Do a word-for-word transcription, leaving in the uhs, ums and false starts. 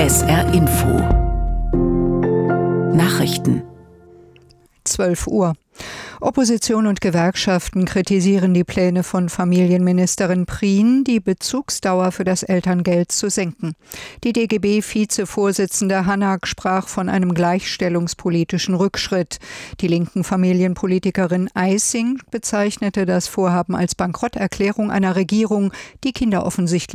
S R Info Nachrichten zwölf Uhr. Opposition und Gewerkschaften kritisieren die Pläne von Familienministerin Prien, die Bezugsdauer für das Elterngeld zu senken. Die D G B-Vizevorsitzende Hanak sprach von einem gleichstellungspolitischen Rückschritt. Die linken Familienpolitikerin Eissing bezeichnete das Vorhaben als Bankrotterklärung einer Regierung, die Kinder offensichtlich